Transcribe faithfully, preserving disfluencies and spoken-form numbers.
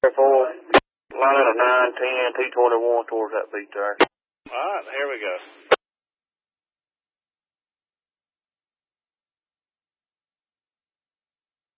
Four, line out of nine ten, T twenty-one towards that beach there. All right, here we go.